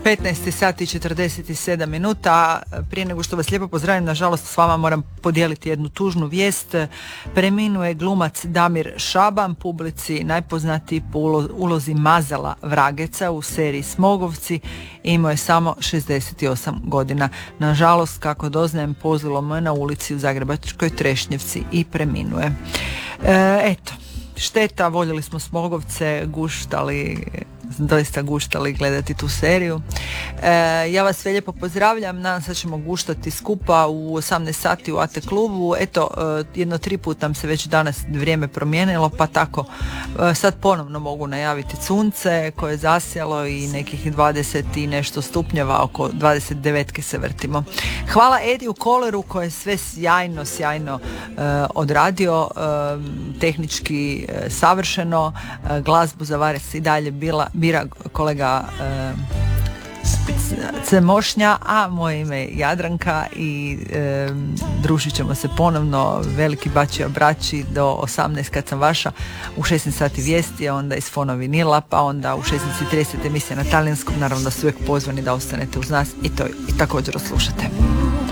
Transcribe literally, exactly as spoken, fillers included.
petnaest sati i četrdeset sedam minuta. Prije nego što vas lijepo pozdravim, nažalost s vama moram podijeliti jednu tužnu vijest. Preminuo je glumac Damir Šaban, publici najpoznatiji po ulozi Mazala Vrageca u seriji Smogovci. Imao je samo šezdeset osam godina. Nažalost, kako doznajem, pozlilo mu je na ulici u Zagrebačkoj Trešnjevci i preminuo je. E, eto, šteta, voljeli smo Smogovce, guštali, doista guštali gledati tu seriju. E, ja vas sve lijepo pozdravljam, nadam se da ćemo guštati skupa u osamnaest sati u A T klubu. Eto, e, jedno tri puta nam se već danas vrijeme promijenilo, pa tako e, sad ponovno mogu najaviti sunce koje je zasjalo i nekih dvadeset i nešto stupnjeva, oko dvadeset devet se vrtimo. Hvala Ediju Koleru koji je sve sjajno, sjajno e, odradio, e, tehnički e, savršeno, e, glazbu za Vares i dalje bila bira kolega e, Cemošnja, a moje ime je Jadranka i e, družit ćemo se ponovno, veliki bačija braći, do osamnaest kad sam vaša, u šesnaest sati vijesti, a onda iz Fono vinila, pa onda u šesnaest i trideset emisija na talijanskom. Naravno da su uvijek pozvani da ostanete uz nas i to i također oslušate.